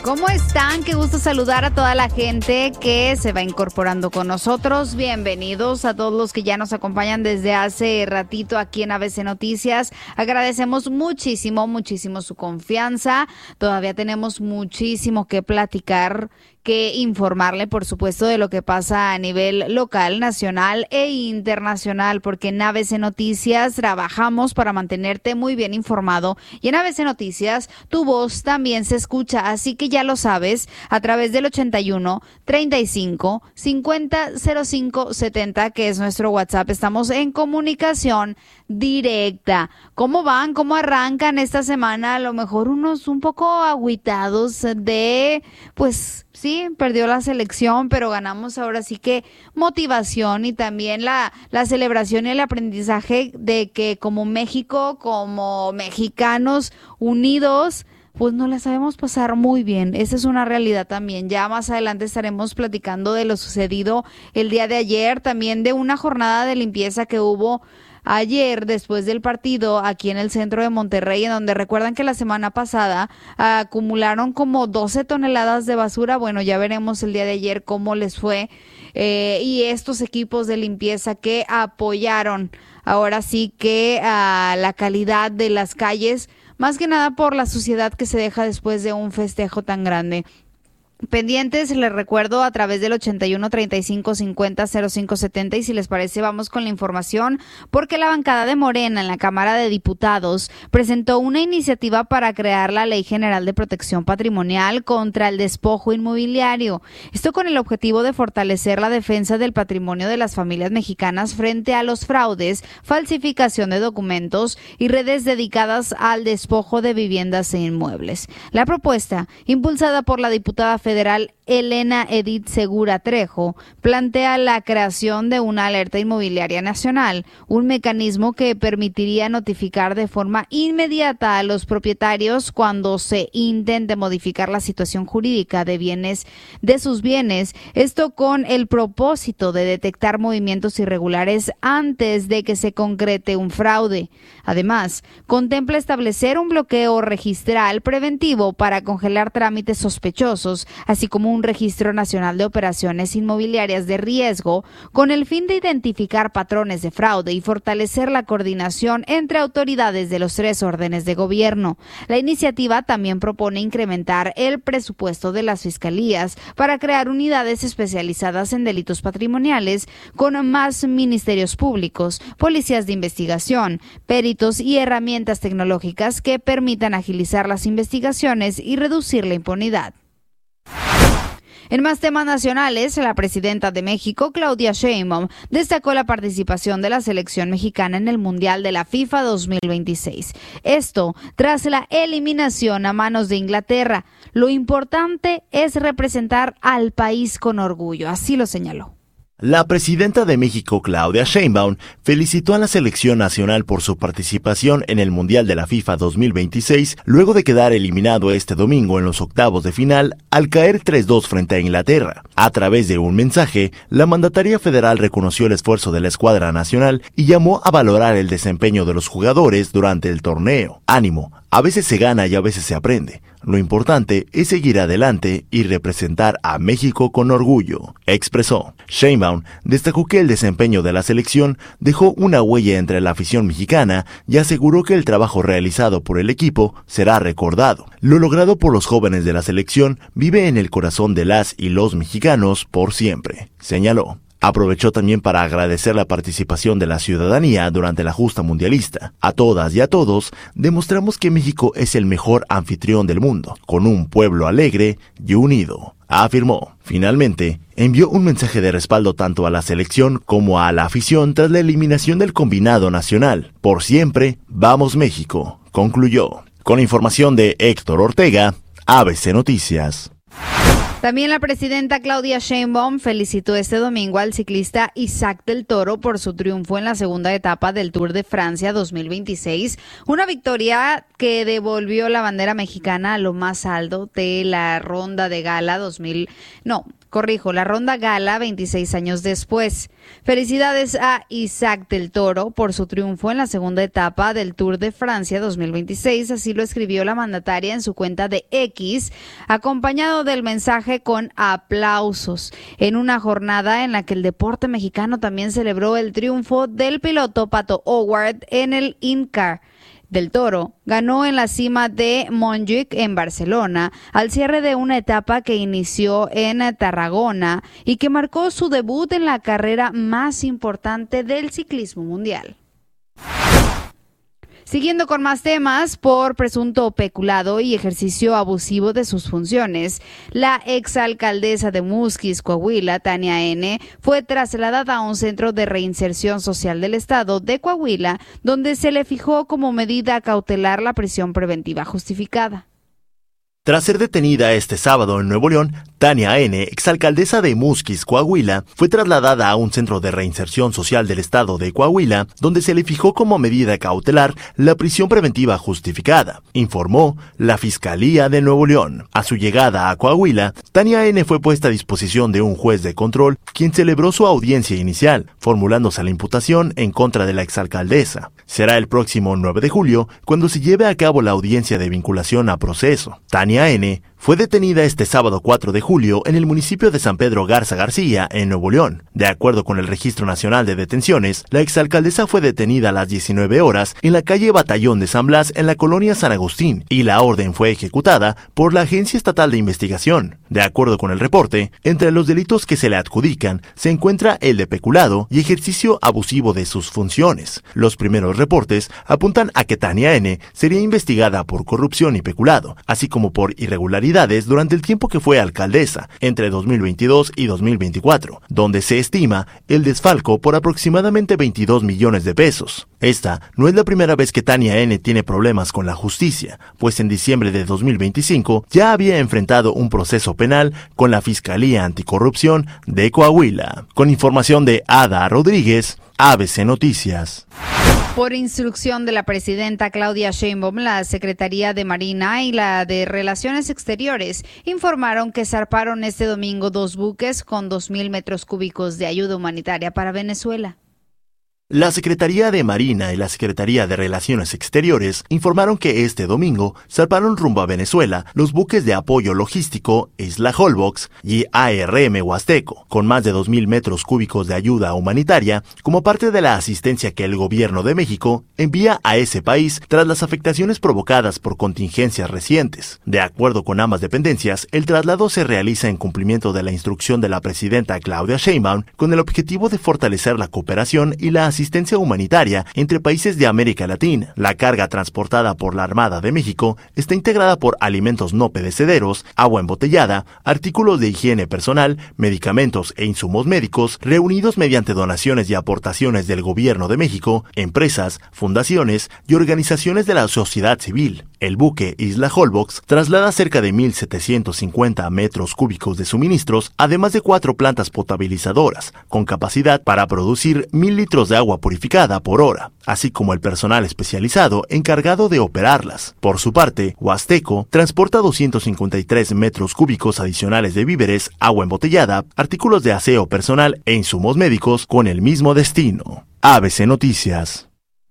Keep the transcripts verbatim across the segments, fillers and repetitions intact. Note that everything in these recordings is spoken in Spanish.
¿Cómo están? Qué gusto saludar a toda la gente que se va incorporando con nosotros. Bienvenidos a todos los que ya nos acompañan desde hace ratito aquí en A B C Noticias. Agradecemos muchísimo, muchísimo su confianza. Todavía tenemos muchísimo que platicar, que informarle, por supuesto, de lo que pasa a nivel local, nacional e internacional, porque en A B C Noticias trabajamos para mantenerte muy bien informado y en A B C Noticias tu voz también se escucha, así que ya lo sabes, a través del ochenta y uno, treinta y cinco, cincuenta, cero cinco, setenta, que es nuestro WhatsApp. Estamos en comunicación directa. ¿Cómo van? ¿Cómo arrancan esta semana? A lo mejor unos un poco agüitados de, pues, sí, perdió la selección, pero ganamos ahora sí que motivación y también la, la celebración y el aprendizaje de que como México, como mexicanos unidos, pues no la sabemos pasar muy bien. Esa es una realidad también. Ya más adelante estaremos platicando de lo sucedido el día de ayer, también de una jornada de limpieza que hubo ayer después del partido aquí en el centro de Monterrey, en donde recuerdan que la semana pasada acumularon como doce toneladas de basura. Bueno, ya veremos el día de ayer cómo les fue. Eh, y estos equipos de limpieza que apoyaron ahora sí que a la calidad de las calles, más que nada por la suciedad que se deja después de un festejo tan grande. Pendientes, les recuerdo a través del ochenta y uno, treinta y cinco, cincuenta, cero cinco, setenta, y si les parece vamos con la información, porque la bancada de Morena en la Cámara de Diputados presentó una iniciativa para crear la Ley General de Protección Patrimonial contra el despojo inmobiliario. Esto con el objetivo de fortalecer la defensa del patrimonio de las familias mexicanas frente a los fraudes, falsificación de documentos y redes dedicadas al despojo de viviendas e inmuebles. La propuesta, impulsada por la diputada federal Elena Edith Segura Trejo, plantea la creación de una alerta inmobiliaria nacional, un mecanismo que permitiría notificar de forma inmediata a los propietarios cuando se intente modificar la situación jurídica de bienes de sus bienes, esto con el propósito de detectar movimientos irregulares antes de que se concrete un fraude. Además, contempla establecer un bloqueo registral preventivo para congelar trámites sospechosos, así como un registro nacional de operaciones inmobiliarias de riesgo, con el fin de identificar patrones de fraude y fortalecer la coordinación entre autoridades de los tres órdenes de gobierno. La iniciativa también propone incrementar el presupuesto de las fiscalías para crear unidades especializadas en delitos patrimoniales con más ministerios públicos, policías de investigación, peritos y herramientas tecnológicas que permitan agilizar las investigaciones y reducir la impunidad. En más temas nacionales, la presidenta de México, Claudia Sheinbaum, destacó la participación de la selección mexicana en el Mundial de la FIFA dos mil veintiséis. Esto tras la eliminación a manos de Inglaterra. Lo importante es representar al país con orgullo, así lo señaló. La presidenta de México, Claudia Sheinbaum, felicitó a la selección nacional por su participación en el Mundial de la FIFA dos mil veintiséis, luego de quedar eliminado este domingo en los octavos de final al caer tres dos frente a Inglaterra. A través de un mensaje, la mandataria federal reconoció el esfuerzo de la escuadra nacional y llamó a valorar el desempeño de los jugadores durante el torneo. Ánimo, a veces se gana y a veces se aprende. Lo importante es seguir adelante y representar a México con orgullo, expresó. Sheinbaum destacó que el desempeño de la selección dejó una huella entre la afición mexicana y aseguró que el trabajo realizado por el equipo será recordado. Lo logrado por los jóvenes de la selección vive en el corazón de las y los mexicanos por siempre, señaló. Aprovechó también para agradecer la participación de la ciudadanía durante la justa mundialista. A todas y a todos, demostramos que México es el mejor anfitrión del mundo, con un pueblo alegre y unido, afirmó. Finalmente, envió un mensaje de respaldo tanto a la selección como a la afición tras la eliminación del combinado nacional. Por siempre, vamos México, concluyó. Con información de Héctor Ortega, A B C Noticias. También la presidenta Claudia Sheinbaum felicitó este domingo al ciclista Isaac del Toro por su triunfo en la segunda etapa del Tour de Francia dos mil veintiséis, una victoria que devolvió la bandera mexicana a lo más alto de la ronda de gala dos mil, no, corrijo, la ronda gala veintiséis años después. Felicidades a Isaac del Toro por su triunfo en la segunda etapa del Tour de Francia dos mil veintiséis, así lo escribió la mandataria en su cuenta de X, acompañado del mensaje con aplausos, en una jornada en la que el deporte mexicano también celebró el triunfo del piloto Pato O'Ward en el IndyCar. Del Toro ganó en la cima de Montjuic en Barcelona al cierre de una etapa que inició en Tarragona y que marcó su debut en la carrera más importante del ciclismo mundial. Siguiendo con más temas, por presunto peculado y ejercicio abusivo de sus funciones, la exalcaldesa de Musquis, Coahuila, Tania N., fue trasladada a un centro de reinserción social del estado de Coahuila, donde se le fijó como medida cautelar la prisión preventiva justificada. Tras ser detenida este sábado en Nuevo León, Tania N., exalcaldesa de Musquis, Coahuila, fue trasladada a un centro de reinserción social del estado de Coahuila, donde se le fijó como medida cautelar la prisión preventiva justificada, informó la Fiscalía de Nuevo León. A su llegada a Coahuila, Tania N. fue puesta a disposición de un juez de control, quien celebró su audiencia inicial, formulándose la imputación en contra de la exalcaldesa. Será el próximo nueve de julio cuando se lleve a cabo la audiencia de vinculación a proceso. Tania N. fue detenida este sábado cuatro de julio en el municipio de San Pedro Garza García, en Nuevo León. De acuerdo con el Registro Nacional de Detenciones, la exalcaldesa fue detenida a las diecinueve horas en la calle Batallón de San Blas, en la colonia San Agustín, y la orden fue ejecutada por la Agencia Estatal de Investigación. De acuerdo con el reporte, entre los delitos que se le adjudican se encuentra el de peculado y ejercicio abusivo de sus funciones. Los primeros reportes apuntan a que Tania N. sería investigada por corrupción y peculado, así como por irregularidades durante el tiempo que fue alcaldesa, entre dos mil veintidós y dos mil veinticuatro, donde se estima el desfalco por aproximadamente veintidós millones de pesos. Esta no es la primera vez que Tania N. tiene problemas con la justicia, pues en diciembre de dos mil veinticinco ya había enfrentado un proceso penal con la Fiscalía Anticorrupción de Coahuila. Con información de Ada Rodríguez, A B C Noticias. Por instrucción de la presidenta Claudia Sheinbaum, la Secretaría de Marina y la de Relaciones Exteriores informaron que zarparon este domingo dos buques con dos mil metros cúbicos de ayuda humanitaria para Venezuela. La Secretaría de Marina y la Secretaría de Relaciones Exteriores informaron que este domingo zarparon rumbo a Venezuela los buques de apoyo logístico Isla Holbox y A R M Huasteco, con más de dos mil metros cúbicos de ayuda humanitaria como parte de la asistencia que el gobierno de México envía a ese país tras las afectaciones provocadas por contingencias recientes. De acuerdo con ambas dependencias, el traslado se realiza en cumplimiento de la instrucción de la presidenta Claudia Sheinbaum con el objetivo de fortalecer la cooperación y la asistencia humanitaria entre países de América Latina. La carga transportada por la Armada de México está integrada por alimentos no perecederos, agua embotellada, artículos de higiene personal, medicamentos e insumos médicos, reunidos mediante donaciones y aportaciones del Gobierno de México, empresas, fundaciones y organizaciones de la sociedad civil. El buque Isla Holbox traslada cerca de mil setecientos cincuenta metros cúbicos de suministros, además de cuatro plantas potabilizadoras, con capacidad para producir mil litros de agua purificada por hora, así como el personal especializado encargado de operarlas. Por su parte, Huasteco transporta doscientos cincuenta y tres metros cúbicos adicionales de víveres, agua embotellada, artículos de aseo personal e insumos médicos con el mismo destino. A B C Noticias.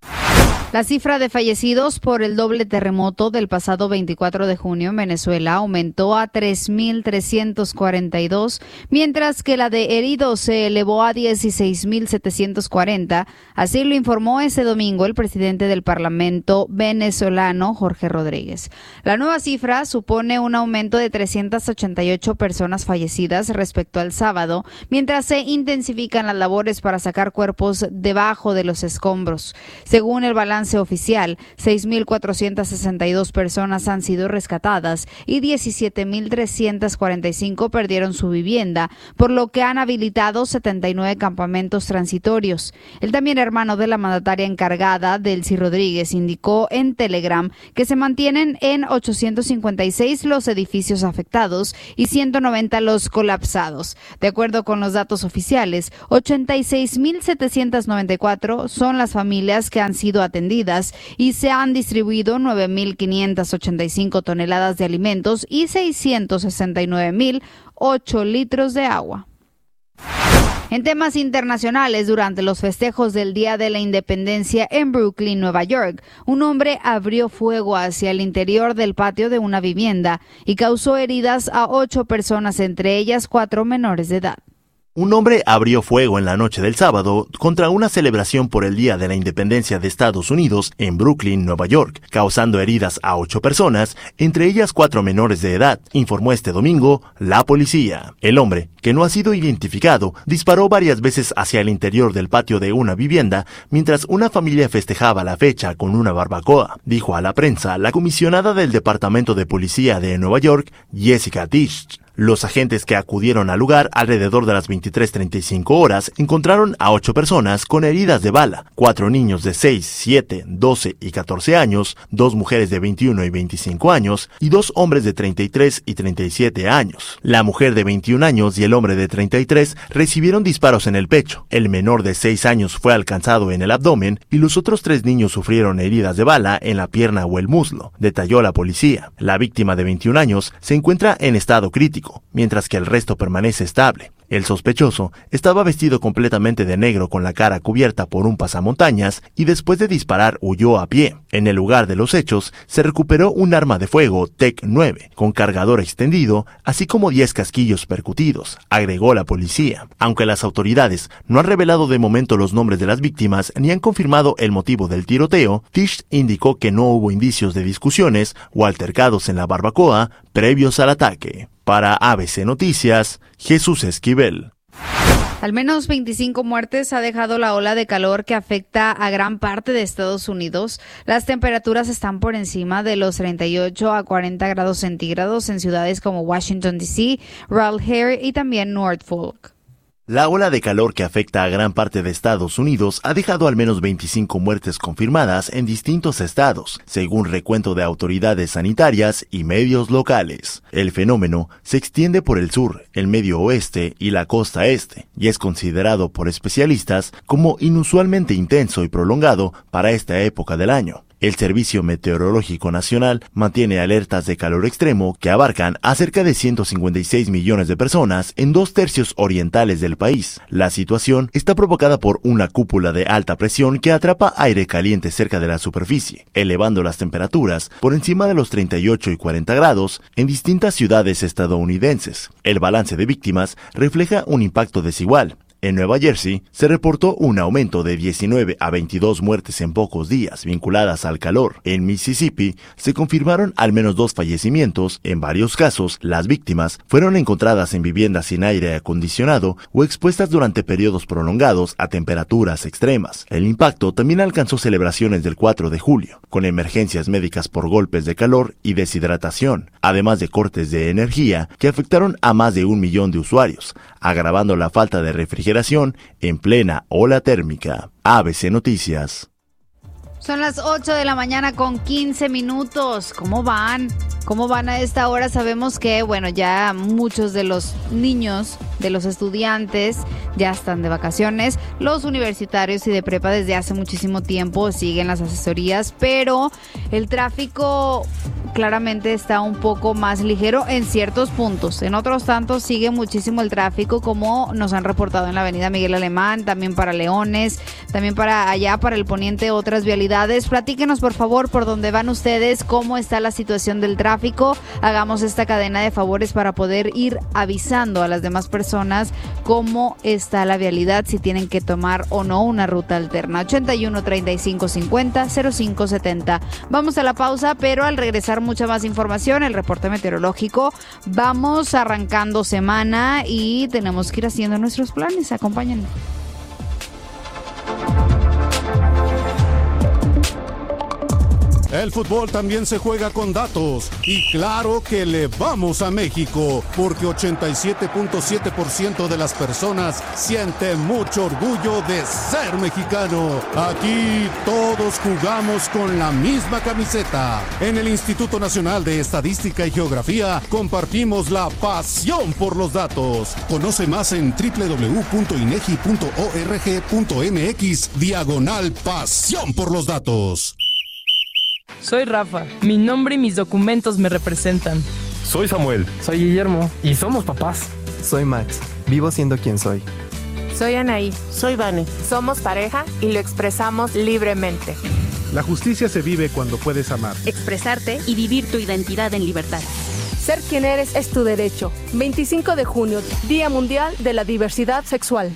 La cifra de fallecidos por el doble terremoto del pasado veinticuatro de junio en Venezuela aumentó a tres mil trescientos cuarenta y dos, mientras que la de heridos se elevó a dieciséis mil setecientos cuarenta. Así lo informó ese domingo el presidente del Parlamento venezolano, Jorge Rodríguez. La nueva cifra supone un aumento de trescientas ochenta y ocho personas fallecidas respecto al sábado, mientras se intensifican las labores para sacar cuerpos debajo de los escombros. Según el balance oficial, seis mil cuatrocientas sesenta y dos personas han sido rescatadas y diecisiete mil trescientos cuarenta y cinco perdieron su vivienda, por lo que han habilitado setenta y nueve campamentos transitorios. El también hermano de la mandataria encargada, Delcy Rodríguez, indicó en Telegram que se mantienen en ochocientos cincuenta y seis los edificios afectados y ciento noventa los colapsados. De acuerdo con los datos oficiales, ochenta y seis mil setecientos noventa y cuatro son las familias que han sido atendidas y se han distribuido nueve mil quinientas ochenta y cinco toneladas de alimentos y seiscientos sesenta y nueve mil ocho litros de agua. En temas internacionales, durante los festejos del Día de la Independencia en Brooklyn, Nueva York, un hombre abrió fuego hacia el interior del patio de una vivienda y causó heridas a ocho personas, entre ellas cuatro menores de edad. Un hombre abrió fuego en la noche del sábado contra una celebración por el Día de la Independencia de Estados Unidos en Brooklyn, Nueva York, causando heridas a ocho personas, entre ellas cuatro menores de edad, informó este domingo la policía. El hombre, que no ha sido identificado, disparó varias veces hacia el interior del patio de una vivienda mientras una familia festejaba la fecha con una barbacoa, dijo a la prensa la comisionada del Departamento de Policía de Nueva York, Jessica Tisch. Los agentes que acudieron al lugar alrededor de las veintitrés treinta y cinco horas encontraron a ocho personas con heridas de bala, cuatro niños de seis, siete, doce y catorce años, dos mujeres de veintiuno y veinticinco años y dos hombres de treinta y tres y treinta y siete años. La mujer de veintiún años y el hombre de treinta y tres recibieron disparos en el pecho. El menor de seis años fue alcanzado en el abdomen y los otros tres niños sufrieron heridas de bala en la pierna o el muslo, detalló la policía. La víctima de veintiún años se encuentra en estado crítico, mientras que el resto permanece estable. El sospechoso estaba vestido completamente de negro con la cara cubierta por un pasamontañas y después de disparar huyó a pie. En el lugar de los hechos se recuperó un arma de fuego Tec nueve con cargador extendido, así como diez casquillos percutidos, agregó la policía. Aunque las autoridades no han revelado de momento los nombres de las víctimas ni han confirmado el motivo del tiroteo, Tisch indicó que no hubo indicios de discusiones o altercados en la barbacoa previos al ataque. Para A B C Noticias, Jesús Esquivel. Al menos veinticinco muertes ha dejado la ola de calor que afecta a gran parte de Estados Unidos. Las temperaturas están por encima de los treinta y ocho a cuarenta grados centígrados en ciudades como Washington, D C, Raleigh y también Norfolk. La ola de calor que afecta a gran parte de Estados Unidos ha dejado al menos veinticinco muertes confirmadas en distintos estados, según recuento de autoridades sanitarias y medios locales. El fenómeno se extiende por el sur, el medio oeste y la costa este, y es considerado por especialistas como inusualmente intenso y prolongado para esta época del año. El Servicio Meteorológico Nacional mantiene alertas de calor extremo que abarcan a cerca de ciento cincuenta y seis millones de personas en dos tercios orientales del país. La situación está provocada por una cúpula de alta presión que atrapa aire caliente cerca de la superficie, elevando las temperaturas por encima de los treinta y ocho y cuarenta grados en distintas ciudades estadounidenses. El balance de víctimas refleja un impacto desigual. En Nueva Jersey se reportó un aumento de diecinueve a veintidós muertes en pocos días vinculadas al calor. En Mississippi se confirmaron al menos dos fallecimientos. En varios casos, las víctimas fueron encontradas en viviendas sin aire acondicionado o expuestas durante periodos prolongados a temperaturas extremas. El impacto también alcanzó celebraciones del cuatro de julio, con emergencias médicas por golpes de calor y deshidratación, además de cortes de energía que afectaron a más de un millón de usuarios, agravando la falta de refrigeración en plena ola térmica. A B C Noticias. Son las ocho de la mañana con quince minutos. ¿Cómo van? ¿Cómo van a esta hora? Sabemos que, bueno, ya muchos de los niños, de los estudiantes, ya están de vacaciones. Los universitarios y de prepa desde hace muchísimo tiempo siguen las asesorías, pero el tráfico claramente está un poco más ligero en ciertos puntos. En otros tantos sigue muchísimo el tráfico, como nos han reportado en la avenida Miguel Alemán, también para Leones, también para allá, para el poniente, otras vialidades. Platíquenos, por favor, por dónde van ustedes, cómo está la situación del tráfico. Hagamos esta cadena de favores para poder ir avisando a las demás personas cómo está la vialidad, si tienen que tomar o no una ruta alterna. ochenta y uno, treinta y cinco, cincuenta, cero cinco setenta. Vamos a la pausa, pero al regresar mucha más información, el reporte meteorológico. Vamos arrancando semana y tenemos que ir haciendo nuestros planes. Acompáñenme. El fútbol también se juega con datos y claro que le vamos a México porque ochenta y siete punto siete por ciento de las personas siente mucho orgullo de ser mexicano. Aquí todos jugamos con la misma camiseta. En el Instituto Nacional de Estadística y Geografía compartimos la pasión por los datos. Conoce más en doble u doble u doble u punto inegi punto org punto mx diagonal pasión por los datos. Soy Rafa. Mi nombre y mis documentos me representan. Soy Samuel. Soy Guillermo. Y somos papás. Soy Max. Vivo siendo quien soy. Soy Anaí. Soy Vane. Somos pareja y lo expresamos libremente. La justicia se vive cuando puedes amar, expresarte y vivir tu identidad en libertad. Ser quien eres es tu derecho. veinticinco de junio, Día Mundial de la Diversidad Sexual.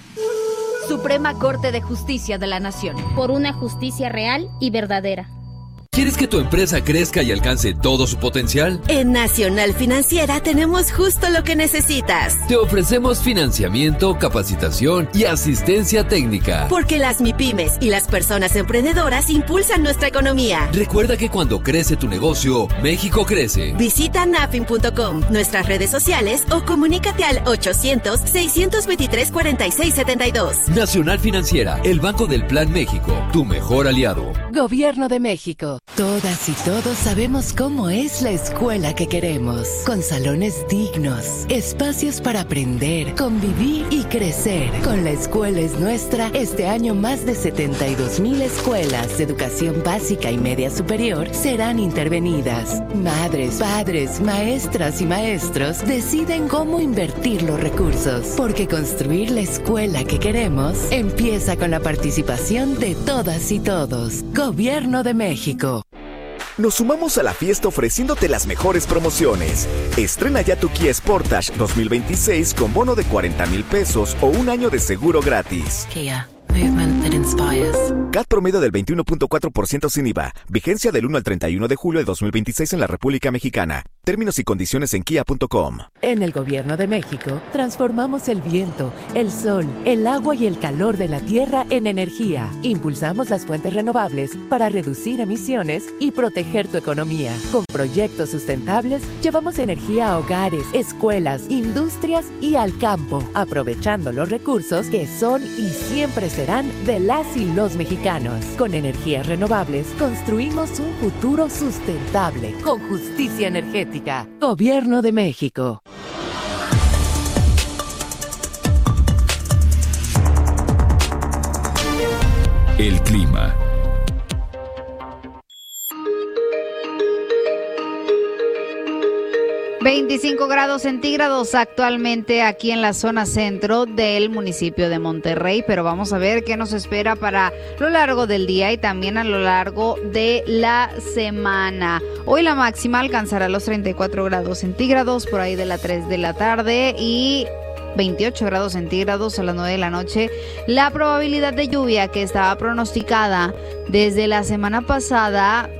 Suprema Corte de Justicia de la Nación. Por una justicia real y verdadera. ¿Quieres que tu empresa crezca y alcance todo su potencial? En Nacional Financiera tenemos justo lo que necesitas. Te ofrecemos financiamiento, capacitación y asistencia técnica. Porque las MIPYMES y las personas emprendedoras impulsan nuestra economía. Recuerda que cuando crece tu negocio, México crece. Visita nafin punto com, nuestras redes sociales o comunícate al ochocientos, seiscientos veintitrés, cuarenta y seis setenta y dos. Nacional Financiera, el Banco del Plan México, tu mejor aliado. Gobierno de México. Todas y todos sabemos cómo es la escuela que queremos, con salones dignos, espacios para aprender, convivir y crecer. Con La Escuela es Nuestra, este año más de setenta y dos mil escuelas de educación básica y media superior serán intervenidas. Madres, padres, maestras y maestros deciden cómo invertir los recursos, porque construir la escuela que queremos empieza con la participación de todas y todos. Gobierno de México. Nos sumamos a la fiesta ofreciéndote las mejores promociones. Estrena ya tu Kia Sportage dos mil veintiséis con bono de cuarenta mil pesos o un año de seguro gratis. Kia, movement that inspires. C A T promedio del veintiuno punto cuatro por ciento sin I V A. Vigencia del uno al treinta y uno de julio de dos mil veintiséis en la República Mexicana. Términos y condiciones en kia punto com. En el Gobierno de México, transformamos el viento, el sol, el agua y el calor de la tierra en energía. Impulsamos las fuentes renovables para reducir emisiones y proteger tu economía. Con proyectos sustentables, llevamos energía a hogares, escuelas, industrias y al campo, aprovechando los recursos que son y siempre serán de las y los mexicanos. Con energías renovables, construimos un futuro sustentable, con justicia energética. Gobierno de México. El clima. veinticinco grados centígrados actualmente aquí en la zona centro del municipio de Monterrey, pero vamos a ver qué nos espera para lo largo del día y también a lo largo de la semana. Hoy la máxima alcanzará los treinta y cuatro grados centígrados por ahí de las tres de la tarde y veintiocho grados centígrados a las nueve de la noche. La probabilidad de lluvia que estaba pronosticada desde la semana pasada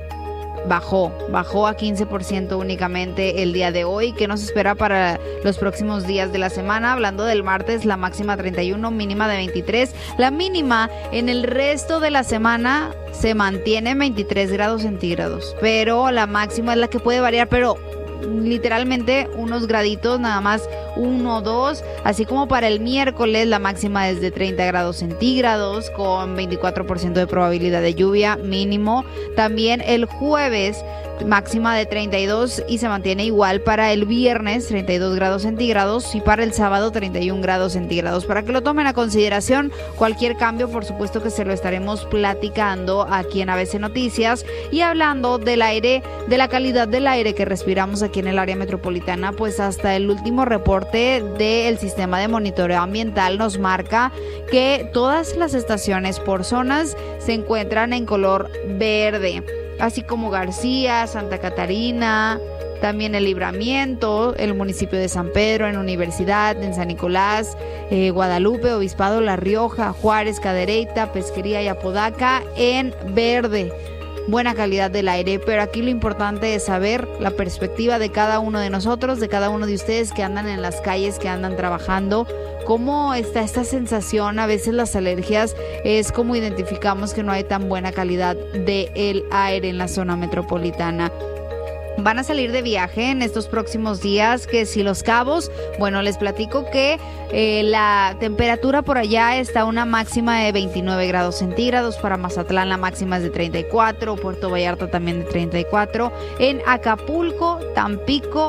Bajó, bajó a quince por ciento únicamente el día de hoy. ¿Qué nos espera para los próximos días de la semana? Hablando del martes, la máxima treinta y uno, mínima de veintitrés. La mínima en el resto de la semana se mantiene en veintitrés grados centígrados. Pero la máxima es la que puede variar, pero literalmente unos graditos, nada más uno o dos, así como para el miércoles la máxima es de treinta grados centígrados con veinticuatro por ciento de probabilidad de lluvia mínimo. También el jueves máxima de treinta y dos y se mantiene igual para el viernes, treinta y dos grados centígrados, y para el sábado treinta y un grados centígrados. Para que lo tomen a consideración, cualquier cambio por supuesto que se lo estaremos platicando aquí en A B C Noticias. Y hablando del aire, de la calidad del aire que respiramos aquí en el área metropolitana, pues hasta el último reporte del sistema de monitoreo ambiental nos marca que todas las estaciones por zonas se encuentran en color verde, así como García, Santa Catarina, también el Libramiento, el municipio de San Pedro, en Universidad, en San Nicolás, eh, Guadalupe, Obispado, La Rioja, Juárez, Cadereyta, Pesquería y Apodaca en verde. Buena calidad del aire, pero aquí lo importante es saber la perspectiva de cada uno de nosotros, de cada uno de ustedes que andan en las calles, que andan trabajando. ¿Cómo está esta sensación? A veces las alergias es como identificamos que no hay tan buena calidad del aire en la zona metropolitana. Van a salir de viaje en estos próximos días, que si Los Cabos, bueno, les platico que eh, la temperatura por allá está una máxima de veintinueve grados centígrados, para Mazatlán la máxima es de treinta y cuatro, Puerto Vallarta también de treinta y cuatro, en Acapulco, Tampico,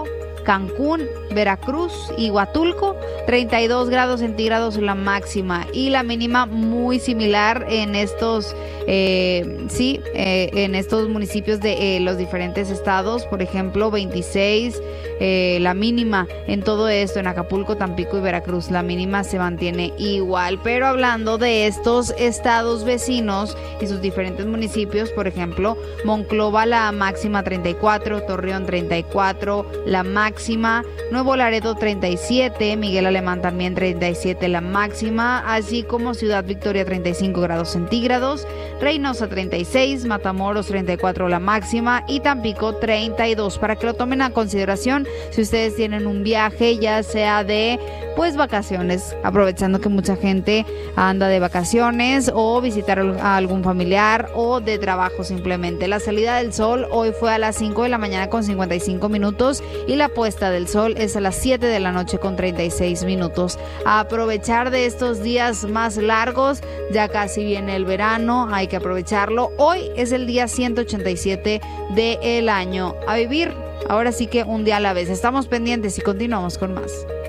Cancún, Veracruz y Huatulco, treinta y dos grados centígrados la máxima y la mínima muy similar en estos, eh, sí, eh, en estos municipios de eh, los diferentes estados, por ejemplo, veintiséis, eh, la mínima en todo esto, en Acapulco, Tampico y Veracruz, la mínima se mantiene igual. Pero hablando de estos estados vecinos y sus diferentes municipios, por ejemplo, Monclova la máxima treinta y cuatro, Torreón treinta y cuatro, la máxima, Nuevo Laredo treinta y siete, Miguel Alemán también treinta y siete la máxima, así como Ciudad Victoria treinta y cinco grados centígrados, Reynosa treinta y seis, Matamoros treinta y cuatro la máxima y Tampico treinta y dos, para que lo tomen a consideración si ustedes tienen un viaje, ya sea de pues vacaciones, aprovechando que mucha gente anda de vacaciones o visitar a algún familiar o de trabajo simplemente. La salida del sol hoy fue a las cinco de la mañana con cincuenta y cinco minutos y la puesta del sol es a las siete de la noche con treinta y seis minutos. A aprovechar de estos días más largos, ya casi viene el verano, hay que aprovecharlo. Hoy es el día ciento ochenta y siete del año. A vivir, ahora sí que un día a la vez. Estamos pendientes y continuamos con más.